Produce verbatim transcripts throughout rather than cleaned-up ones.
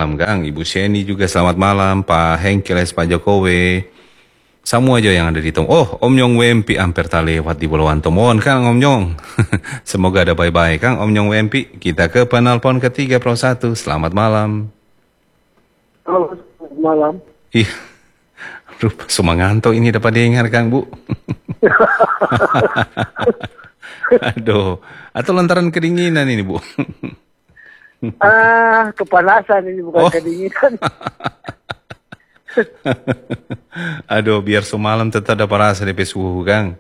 malam Kang, Ibu Sheni juga selamat malam, Pak Hengkiles, Pak Jokowi. Semua aja yang ada di Tom. Oh, Om Nyong Wempi hampir tak lewat di Bulawan Tomon, Kang Om Nyong. Semoga ada bye-bye, Kang Om Nyong Wempi. Kita ke penelpon ketiga Pro satu. Selamat malam. Halo, selamat malam. Ih, aduh, sumanganto ini dapat dengar, Kang Bu. Aduh, atau lantaran kedinginan ini, Bu? Ah, kepanasan ini bukan Oh. kedinginan. Aduh, biar semalam tetap ada rasa D P suhu, Kang.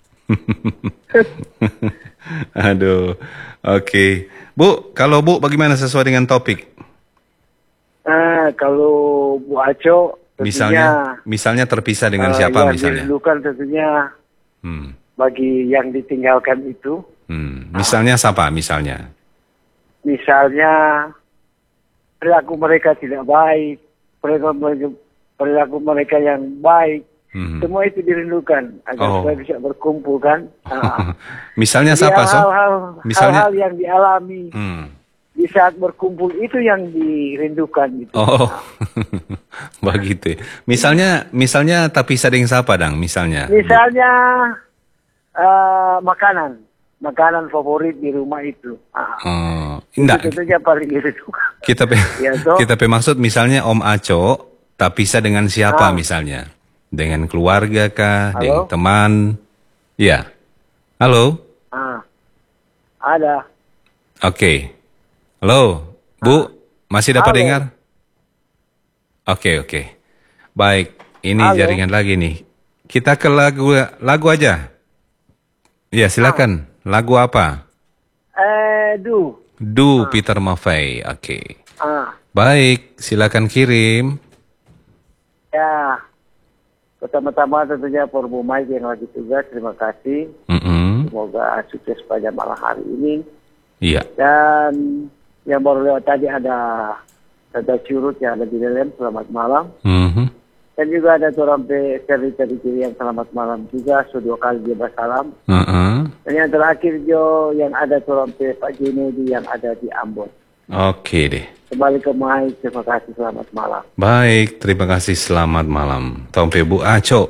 Aduh, oke. Bu, kalau Bu bagaimana sesuai dengan topik? Ah, kalau Bu Aco, tentunya, Misalnya, misalnya terpisah dengan ah, siapa yang misalnya? dirindukan tentunya Hmm, bagi yang ditinggalkan itu, hmm. Misalnya siapa? Misalnya? misalnya perilaku mereka tidak baik, perilaku mereka, perilaku mereka yang baik, Hmm. semua itu dirindukan agar Oh. supaya bisa berkumpul kan. Ah. Misalnya Jadi siapa, So? hal-hal, Misalnya? hal-hal yang dialami Hmm. di saat berkumpul itu yang dirindukan gitu. Oh, begitu. Misalnya, misalnya tapi sering siapa, Dang? Misalnya? Misalnya eh, makanan, makanan favorit di rumah itu. Ah, Oh, itu enggak. tentunya paling dirindukan. Kita pe, Ya, toh. kita pe maksud misalnya Om Aco, tak pisah dengan siapa Ah. misalnya? Dengan keluarga kah? Halo? Dengan teman? Ya. Halo? Ah, ada. Oke. Halo? Bu, masih dapat Halo. dengar? Oke, oke. Baik, ini Halo. jaringan lagi nih. Kita ke lagu lagu aja. Ya, silakan. Lagu apa? Eh, du. Du Peter Maffay. Oke. Ah, Baik, silakan kirim. ya. Pertama-tama tentunya for Bu Mike yang lagi tugas, terima kasih. Mm-mm. Semoga sukses pada malam hari ini. Iya. Dan yang baru lewat tadi ada Tata Curut yang ada di dalam, selamat malam. Mhm. Dan juga ada Torampe Serita di kiri yang selamat malam juga, so dua kali dia bersalam. Uh-uh. Dan yang terakhir Jo yang ada Torampe Pak Junedi yang ada di Ambon. Oke deh. Kembali ke Mike, terima kasih, selamat malam. Baik, terima kasih. Selamat malam. Tompe Bu Aco.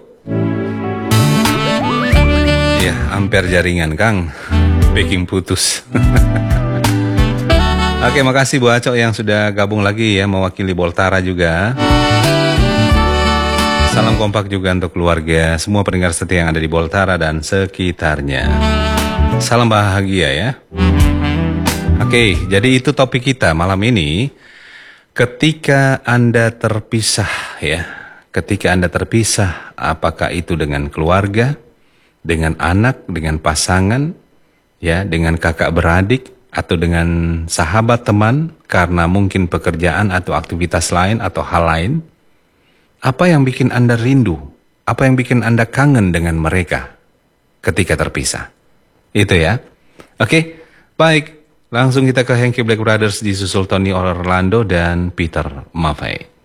Ya, hampir jaringan, Kang. Baking putus. Oke, makasih Bu Aco yang sudah gabung lagi ya, mewakili Boltara juga. Salam kompak juga untuk keluarga, semua pendengar setia yang ada di Boltara dan sekitarnya. Salam bahagia ya. Oke, jadi itu topik kita malam ini. Ketika Anda terpisah ya, ketika Anda terpisah, apakah itu dengan keluarga, dengan anak, dengan pasangan, ya, dengan kakak beradik, atau dengan sahabat teman, karena mungkin pekerjaan atau aktivitas lain atau hal lain, apa yang bikin Anda rindu? Apa yang bikin Anda kangen dengan mereka ketika terpisah? Itu ya. Oke, baik. Langsung kita ke Henky Black Brothers disusul Tony Orlando dan Peter Maffay.